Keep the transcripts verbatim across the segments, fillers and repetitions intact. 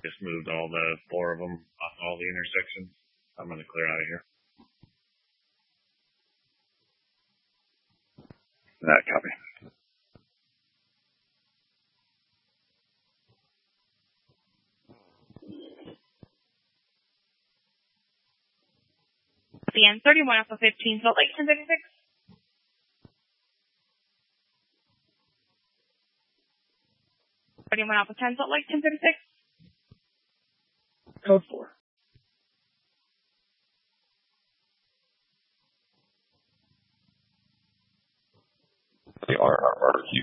just moved all the four of them off all the intersections. I'm going to clear out of here. That copy. The end thirty-one off of fifteen, Salt Lake ten thirty-six. thirty-one off of ten, Salt Lake ten thirty-six. Code four. The R R R Q.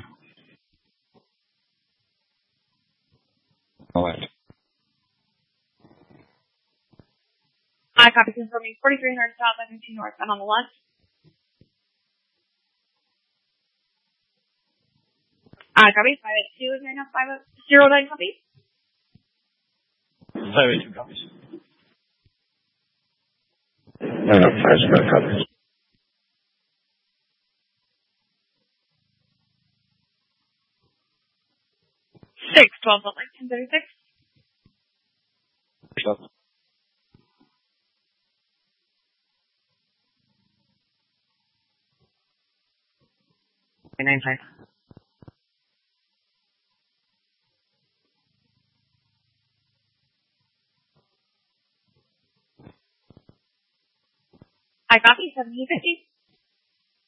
All right. I copy confirming forty-three hundred south, I two north. I'm on the left. I copy five eight two is right now five zero nine copy. Five eight two copies. No, no, five zero copies. Six twelve Salt Lake ten thirty-six. Yourself. Nine five. I copy seventeen fifty.